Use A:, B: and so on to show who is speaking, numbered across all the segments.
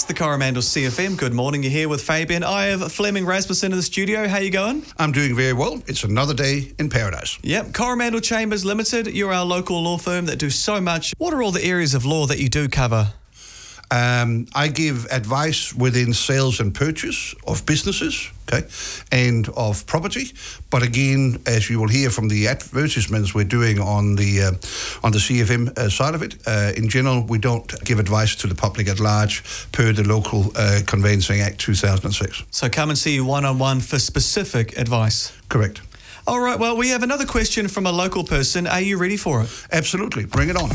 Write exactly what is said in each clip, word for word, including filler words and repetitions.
A: the Coromandel C F M. Good morning. You're here with Fabian. I have Fleming Rasmussen in the studio. How you going?
B: I'm doing very well. It's another day in paradise.
A: Yep. Coromandel Chambers Limited. You're our local law firm that do so much. What are all the areas of law that you do cover?
B: Um, I give advice within sales and purchase of businesses, okay, and of property. But again, as you will hear from the advertisements we're doing on the uh, on the C F M uh, side of it, uh, in general, we don't give advice to the public at large per the Local uh, Conveyancing Act two thousand six.
A: So come and see you one-on-one for specific advice.
B: Correct.
A: All right. Well, we have another question from a local person. Are you ready for it?
B: Absolutely. Bring it on.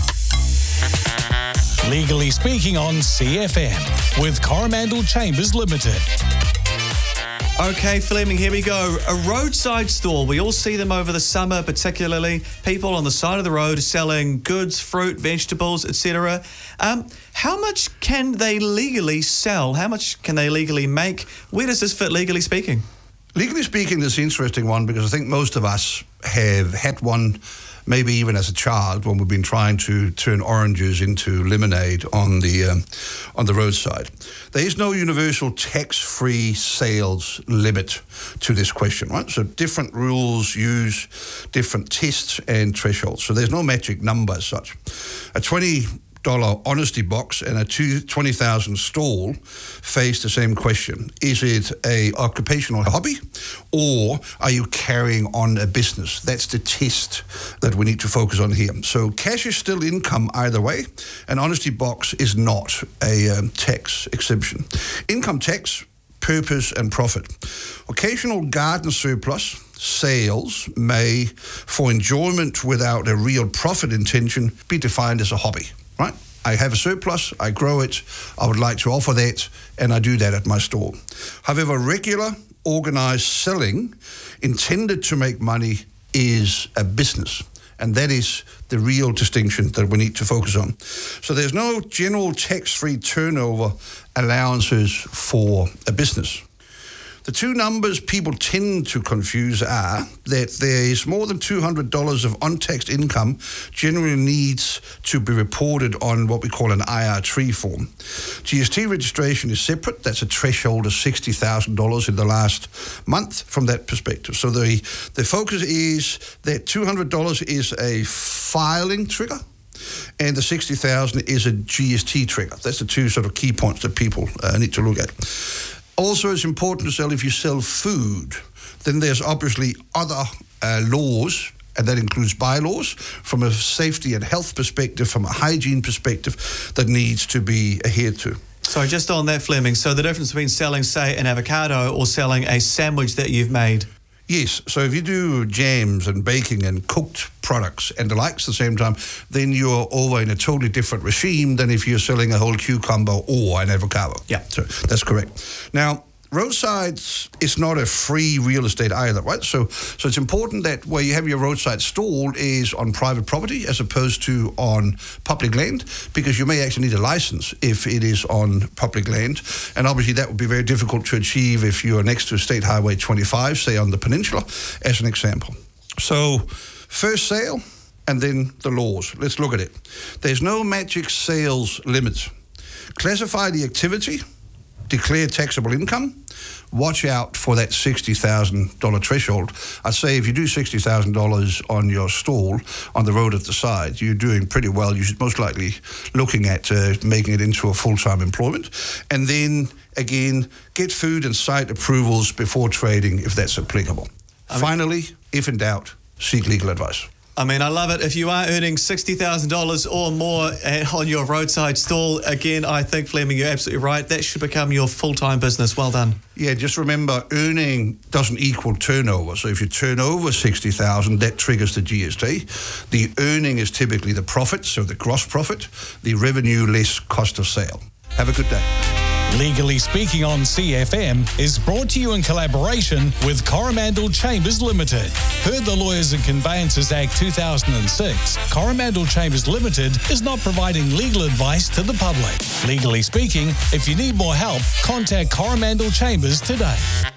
C: Legally Speaking on C F M with Coromandel Chambers Limited.
A: Okay, Fleming, here we go. A roadside stall. We all see them over the summer, particularly. People on the side of the road selling goods, fruit, vegetables, et cetera. Um, how much can they legally sell? How much can they legally make? Where does this fit, legally speaking?
B: Legally speaking, this is an interesting one because I think most of us have had one, maybe even as a child, when we've been trying to turn oranges into lemonade on the um, on the roadside. There is no universal tax-free sales limit to this question, right? So different rules use different tests and thresholds. So there's no magic number as such. A twenty dollar honesty box and a twenty thousand stall face the same question. Is it a occupational hobby or are you carrying on a business? That's the test that we need to focus on here. So cash is still income either way. An honesty box is not a um, tax exemption. Income tax, purpose and profit. Occasional garden surplus sales may, for enjoyment without a real profit intention, be defined as a hobby. Right? I have a surplus, I grow it, I would like to offer that, and I do that at my store. However, regular, organised selling intended to make money is a business, and that is the real distinction that we need to focus on. So there's no general tax-free turnover allowances for a business. The two numbers people tend to confuse are that there is more than two hundred dollars of untaxed income generally needs to be reported on what we call an I R three form. G S T registration is separate. That's a threshold of sixty thousand dollars in the last month from that perspective. So the, the focus is that two hundred dollars is a filing trigger, and the sixty thousand dollars is a G S T trigger. That's the two sort of key points that people uh, need to look at. Also, it's important to sell if you sell food. Then there's obviously other uh, laws, and that includes bylaws, from a safety and health perspective, from a hygiene perspective, that needs to be adhered to.
A: So just on that, Fleming, so the difference between selling, say, an avocado or selling a sandwich that you've made?
B: Yes, so if you do jams and baking and cooked products and the likes at the same time, then you're over in a totally different regime than if you're selling a whole cucumber or an avocado.
A: Yeah.
B: So that's correct. Now, roadsides is not a free real estate either, right? So so it's important that where you have your roadside stall is on private property as opposed to on public land, because you may actually need a license if it is on public land. And obviously that would be very difficult to achieve if you are next to State Highway twenty-five, say on the peninsula, as an example. So first sale and then the laws. Let's look at it. There's no magic sales limit. Classify the activity, declare taxable income, watch out for that sixty thousand dollars threshold. I'd say if you do sixty thousand dollars on your stall on the road at the side, you're doing pretty well. You should most likely looking at uh, making it into a full-time employment. And then, again, get food and site approvals before trading if that's applicable. I mean, Finally, if in doubt, seek legal advice.
A: I mean, I love it. If you are earning sixty thousand dollars or more on your roadside stall, again, I think, Fleming, you're absolutely right. That should become your full-time business. Well done.
B: Yeah, just remember, earning doesn't equal turnover. So if you turn over sixty thousand dollars, that triggers the G S T. The earning is typically the profit, so the gross profit, the revenue less cost of sale. Have a good day.
C: Legally Speaking on C F M is brought to you in collaboration with Coromandel Chambers Limited. Per the Lawyers and Conveyancers Act two thousand six, Coromandel Chambers Limited is not providing legal advice to the public. Legally speaking, if you need more help, contact Coromandel Chambers today.